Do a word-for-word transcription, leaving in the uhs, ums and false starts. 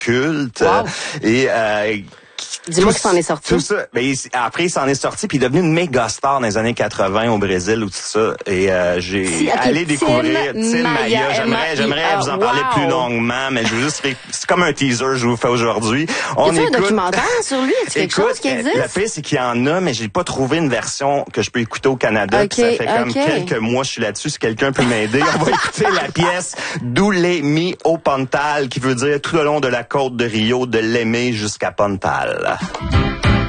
culte. Wow. Et euh, Dis-moi qu'il s'en est sorti. Tout ça. Ben, après, il s'en est sorti, puis il est devenu une méga star dans les années quatre-vingts au Brésil ou tout ça. Et euh, j'ai si, okay. allé découvrir Tim Maia. J'aimerais, j'aimerais vous en parler wow. plus longuement, mais je veux juste, c'est comme un teaser que je vous fais aujourd'hui. On écoute... un documentaire sur lui? Est-ce quelque écoute, chose qui existe? Le pire, c'est qu'il y en a, mais j'ai pas trouvé une version que je peux écouter au Canada. Okay, ça fait comme okay. quelques mois, je suis là-dessus. Si quelqu'un peut m'aider, on va écouter la pièce Doulé mi au Pontal, qui veut dire tout le long de la côte de Rio, de l'aimer jusqu'à Pontal.